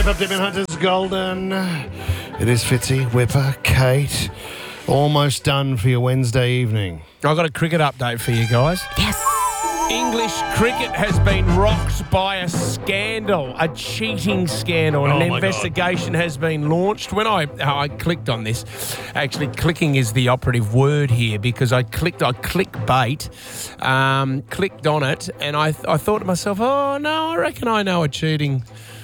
Step up, Demon Hunters, Golden. It is Fitzy, Whipper, Kate. Almost done for your Wednesday evening. I've got a cricket update for you guys. Yes. English cricket has been rocked by a scandal, a cheating scandal, and Oh an my investigation has been launched. When I clicked on this, actually clicking is the operative word here because I clicked bait, clicked on it, and I thought to myself, oh no, I reckon I know a cheating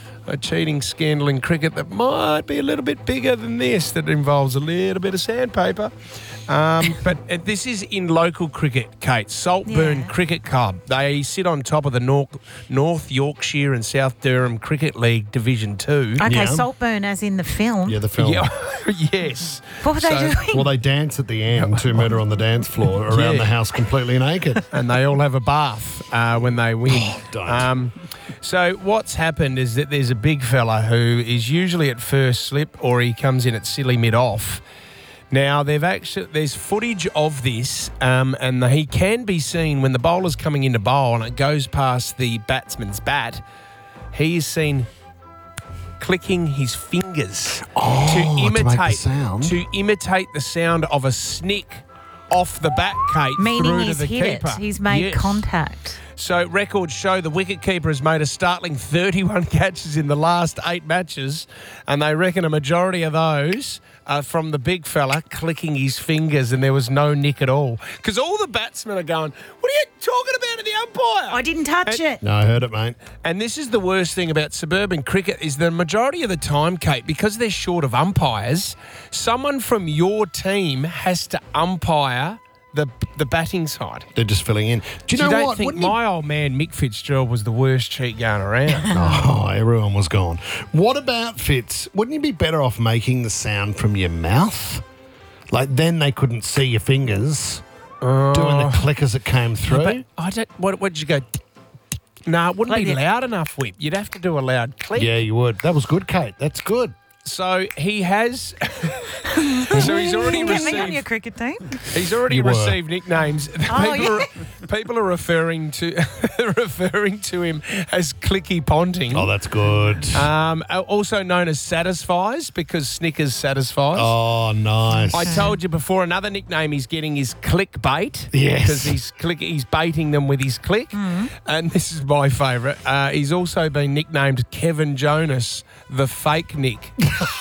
scandal in cricket that might be a little bit bigger than this, that involves a little bit of sandpaper. But this is in local cricket, Kate. Saltburn Cricket Club. They sit on top of the North Yorkshire and South Durham Cricket League Division 2. Okay, Yeah. Saltburn as in the film. Yeah, the film. Yeah, yes. What were they doing? Well, they dance at the end to Murder on the Dance Floor around the house completely naked. And they all have a bath when they win. Don't. So what's happened is that there's a big fella who is usually at first slip or he comes in at silly mid-off. Now, there's footage of this, and he can be seen when the bowler's coming in to bowl and it goes past the batsman's bat. He is seen clicking his fingers make the sound. to imitate the sound of a snick off the bat, Kate, Meaning through he's to the hit keeper. it. He's made Yes. contact. So records show the wicketkeeper has made a startling 31 catches in the last 8 matches, and they reckon a majority of those are from the big fella clicking his fingers, and there was no nick at all. Because all the batsmen are going, what are you talking about at the umpire? I didn't touch it. No, I heard it, mate. And this is the worst thing about suburban cricket is the majority of the time, Kate, because they're short of umpires, someone from your team has to umpire the batting side. They're just filling in. Do you know don't what? think Wouldn't you- my old man Mick Fitzgerald was the worst cheat going around? Oh, everyone was gone. What about Fitz? Wouldn't you be better off making the sound from your mouth? Like then they couldn't see your fingers doing the click as it came through. But I don't. What did you go? No, it wouldn't Like be that. loud enough, Whip. You'd have to do a loud click. Yeah, you would. That was good, Kate. That's good. So he has. So he's already Get me on your received. cricket team. He's already You were. received nicknames. Oh, People are referring to him as Clicky Ponting. Oh, that's good. Also known as Satisfies because Snickers satisfies. Oh, nice. I told you before, another nickname he's getting is Clickbait. Yes. Because he's baiting them with his click. And this is my favourite. He's also been nicknamed Kevin Jonas, the fake Nick.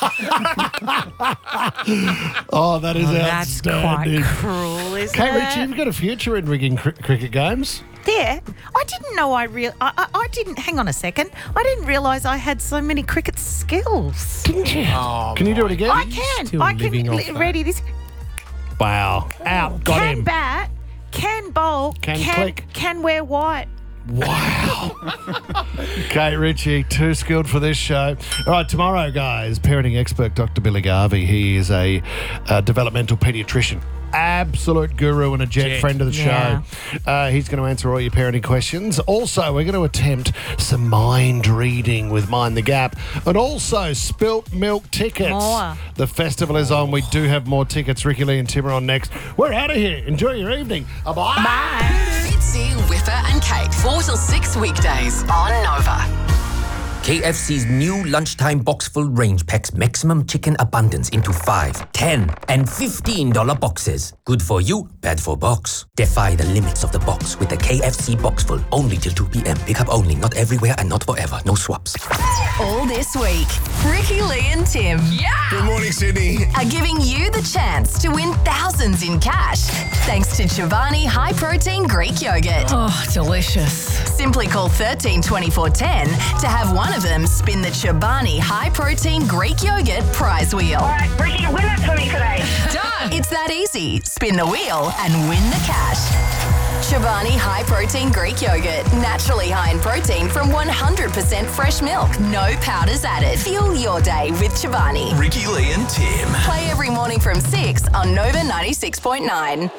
Oh, that is That's outstanding. quite cruel, isn't Kate it? Ritchie, you've got a future in rigging cricket games. Yeah. I didn't know I didn't. Hang on a second. I didn't realise I had so many cricket skills. Didn't you? Oh, Can you do it again? I can. still I can. living off that. Ready this. Wow. Out. Got Can him. bat. Can bowl. Can click. Can wear white. Wow. Kate Ritchie, too skilled for this show. All right, tomorrow, guys, parenting expert Dr. Billy Garvey. He is a developmental paediatrician. Absolute guru and a jet friend of the Yeah. show. He's going to answer all your parenting questions. Also, we're going to attempt some mind reading with Mind the Gap, and also spilt milk tickets. More. The festival is on. We do have more tickets. Ricky Lee and Tim are on next. We're out of here. Enjoy your evening. Bye. Bye. Fitzy, Whipper and Kate, 4 till 6 weekdays on Nova. KFC's new lunchtime box full range packs maximum chicken abundance into 5, 10, and $15 boxes. Good for you, bad for box. Defy the limits of the box with the KFC box full. Only till 2 p.m. Pick up only, not everywhere and not forever. No swaps. All this week, Ricky Lee and Tim Good morning, Sydney. are giving you the chance to win thousands in cash thanks to Chobani High Protein Greek Yogurt. Oh, delicious. Simply call 13 24 10 to have one of them spin the Chobani High Protein Greek Yogurt prize wheel. All right, Ricky, win it for me today. Done! It's that easy. Spin the wheel and win the cash. Chobani High Protein Greek Yogurt. Naturally high in protein from 100% fresh milk. No powders added. Fuel your day with Chobani. Ricky Lee and Tim. Play every morning from 6 on Nova 96.9.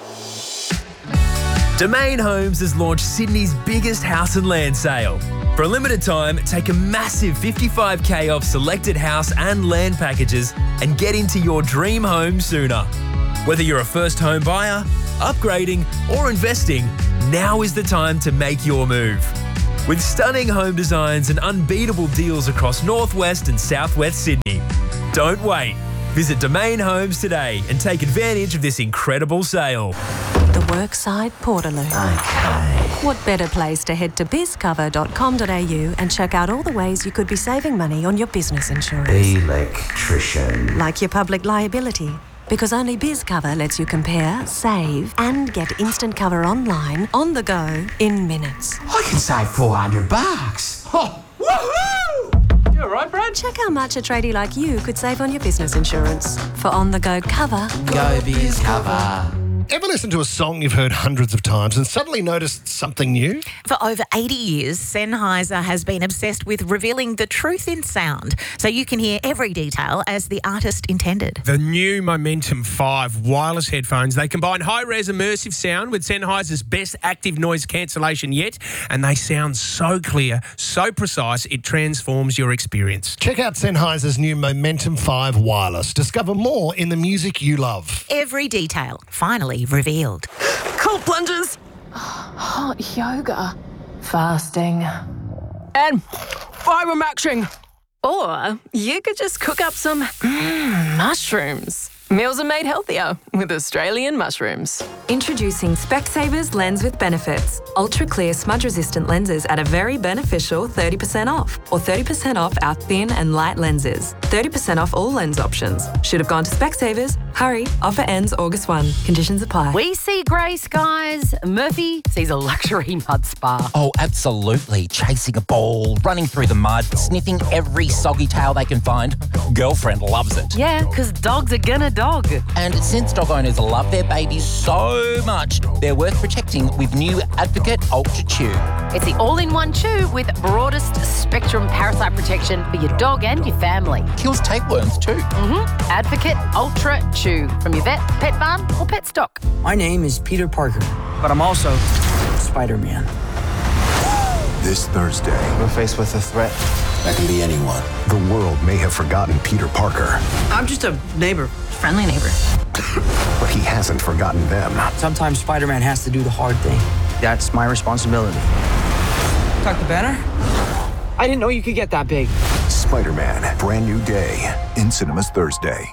Domain Homes has launched Sydney's biggest house and land sale. For a limited time, take a massive 55k off selected house and land packages and get into your dream home sooner. Whether you're a first home buyer, upgrading or investing, now is the time to make your move. with stunning home designs and unbeatable deals across northwest and southwest Sydney. Don't wait. Visit Domain Homes today and take advantage of this incredible sale. The Workside Portaloo. Okay. What better place to head to bizcover.com.au and check out all the ways you could be saving money on your business insurance. Electrician. Like your public liability. Because only BizCover lets you compare, save, and get instant cover online, on the go, in minutes. I can save $400. Oh, woohoo! You all right, Brad? Check how much a tradie like you could save on your business insurance. For on-the-go cover, Go BizCover. Ever listen to a song you've heard hundreds of times and suddenly noticed something new? For over 80 years, Sennheiser has been obsessed with revealing the truth in sound so you can hear every detail as the artist intended. The new Momentum 5 wireless headphones, they combine high-res immersive sound with Sennheiser's best active noise cancellation yet, and they sound so clear, so precise, it transforms your experience. Check out Sennheiser's new Momentum 5 wireless. Discover more in the music you love. Every detail, finally revealed. Cold plunges. Hot yoga. Fasting. And biomaxing. Or you could just cook up some mushrooms. Meals are made healthier with Australian mushrooms. Introducing Specsavers Lens with Benefits. Ultra clear smudge-resistant lenses at a very beneficial 30% off. Or 30% off our thin and light lenses. 30% off all lens options. Should have gone to Specsavers. Hurry, offer ends August 1. Conditions apply. We see grey skies. Murphy sees a luxury mud spa. Oh, absolutely. Chasing a ball, running through the mud, sniffing every soggy tail they can find. Girlfriend loves it. Yeah, because dogs are gonna dog. And since dog owners love their babies so much, they're worth protecting with new Advocate Ultra Chew. It's the all-in-one chew with broadest spectrum parasite protection for your dog and your family. Kills tapeworms too. Advocate Ultra Chew from your vet, pet barn or pet stock. My name is Peter Parker, but I'm also Spider-Man. This Thursday, we're faced with a threat that can be anyone. The world may have forgotten Peter Parker. I'm just a neighbor. Friendly neighbor. But he hasn't forgotten them. Sometimes Spider-Man has to do the hard thing. That's my responsibility. Dr. Banner? I didn't know you could get that big. Spider-Man, brand new day, in cinemas Thursday.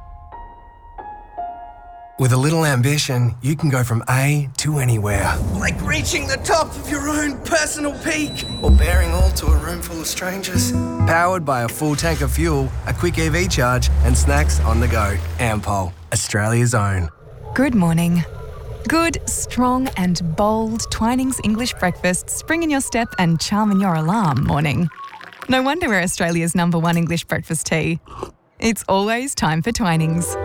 With a little ambition, you can go from A to anywhere. Like reaching the top of your own personal peak. Or bearing all to a room full of strangers. Powered by a full tank of fuel, a quick EV charge, and snacks on the go. Ampol, Australia's own. Good morning. Good, strong and bold Twinings English breakfast spring in your step and charm in your alarm morning. No wonder we're Australia's #1 English breakfast tea. It's always time for Twinings.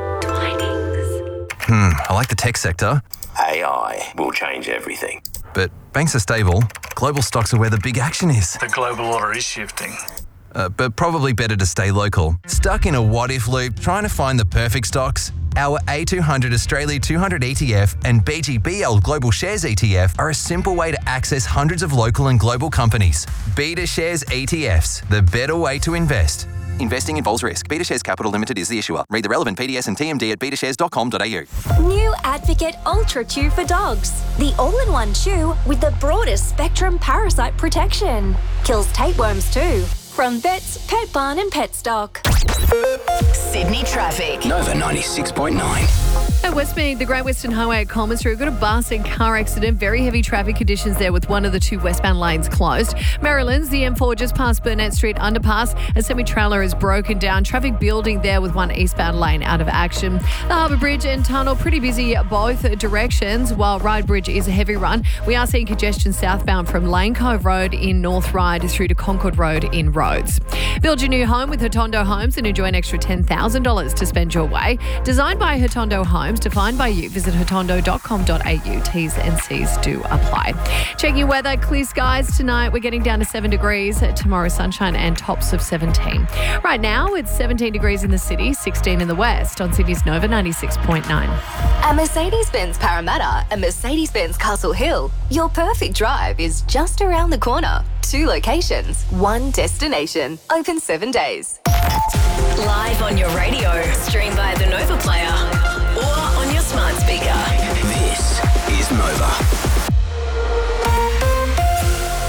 I like the tech sector. AI will change everything. But banks are stable. Global stocks are where the big action is. The global order is shifting. But probably better to stay local. Stuck in a what-if loop trying to find the perfect stocks? Our A200 Australia 200 ETF and BGBL Global Shares ETF are a simple way to access hundreds of local and global companies. Beta Shares ETFs, the better way to invest. Investing involves risk. Beta Shares Capital Limited is the issuer. Read the relevant PDS and TMD at betashares.com.au. New Advocate Ultra Chew for dogs. The all-in-one chew with the broadest spectrum parasite protection. Kills tapeworms too. From vets, pet barn and pet stock. Sydney traffic. Nova 96.9. At Westmead, the Great Western Highway at Coleman Street, we've got a bus and car accident. Very heavy traffic conditions there with one of the two westbound lanes closed. Maryland's, the M4 just past Burnett Street underpass. A semi-trailer is broken down. Traffic building there with one eastbound lane out of action. The Harbour Bridge and Tunnel pretty busy both directions, while Ryde Bridge is a heavy run. We are seeing congestion southbound from Lane Cove Road in North Ryde through to Concord Road in Rhodes. Build your new home with Hotondo Homes and enjoy an extra $10,000 to spend your way. Designed by Hotondo Homes, defined by you. Visit hotondo.com.au. T's and C's do apply. Checking your weather, clear skies tonight. We're getting down to 7 degrees. Tomorrow, sunshine and tops of 17. Right now, it's 17 degrees in the city, 16 in the west on Sydney's Nova 96.9. At Mercedes-Benz Parramatta and Mercedes-Benz Castle Hill, your perfect drive is just around the corner. 2 locations, 1 destination. Open 7 days. Live on your radio, stream via the Nova Player or on your smart speaker. This is Nova.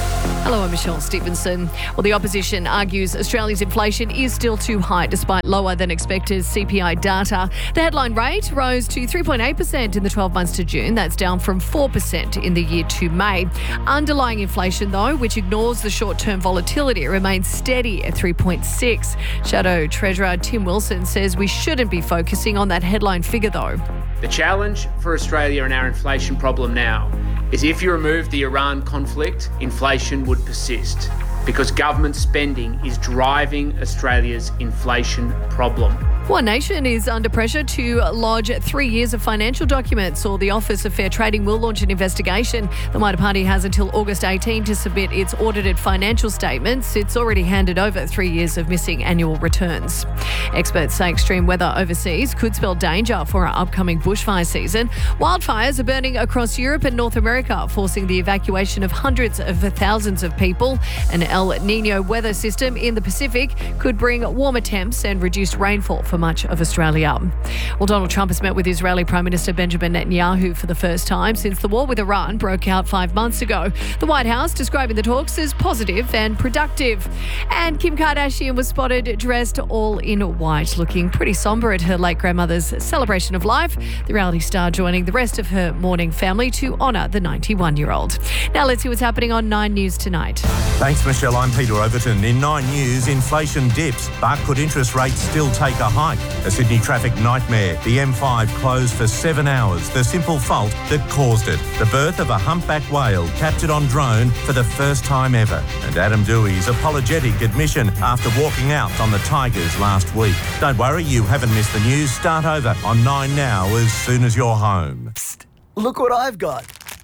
Hello, I'm Michelle Stevenson. Well, the opposition argues Australia's inflation is still too high despite lower than expected CPI data. The headline rate rose to 3.8% in the 12 months to June. That's down from 4% in the year to May. Underlying inflation, though, which ignores the short-term volatility, remains steady at 3.6. Shadow Treasurer Tim Wilson says we shouldn't be focusing on that headline figure, though. The challenge for Australia and our inflation problem now is if you remove the Iran conflict, inflation would persist because government spending is driving Australia's inflation problem. One Nation is under pressure to lodge 3 years of financial documents, or the Office of Fair Trading will launch an investigation. The Mitre Party has until August 18 to submit its audited financial statements. It's already handed over 3 years of missing annual returns. Experts say extreme weather overseas could spell danger for our upcoming bushfire season. Wildfires are burning across Europe and North America, forcing the evacuation of hundreds of thousands of people. An El Niño weather system in the Pacific could bring warmer temps and reduced rainfall for much of Australia. Well, Donald Trump has met with Israeli Prime Minister Benjamin Netanyahu for the first time since the war with Iran broke out 5 months ago. The White House describing the talks as positive and productive. And Kim Kardashian was spotted dressed all in white, looking pretty somber at her late grandmother's celebration of life. The reality star joining the rest of her mourning family to honour the 91-year-old. Now let's see what's happening on 9 News tonight. Thanks, Michelle. I'm Peter Overton. In 9 News, inflation dips, but could interest rates still take a hike? A Sydney traffic nightmare. The M5 closed for 7 hours. The simple fault that caused it. The birth of a humpback whale captured on drone for the first time ever. And Adam Dewey's apologetic admission after walking out on the Tigers last week. Don't worry, you haven't missed the news. Start over on 9 Now as soon as you're home. Psst, look what I've got.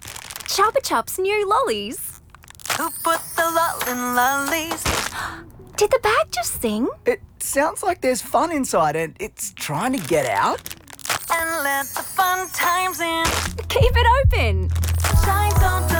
Chupa Chups new lollies. Who put the lull in lollies? Did the bag just sing? It sounds like there's fun inside and it's trying to get out. And let the fun times in. Keep it open. Shine, don't